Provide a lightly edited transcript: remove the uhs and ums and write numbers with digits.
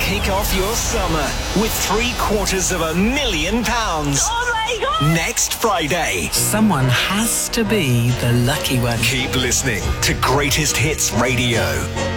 kick off your summer with £750,000. Oh my God! Next Friday. Someone has to be the lucky one. Keep listening to Greatest Hits Radio.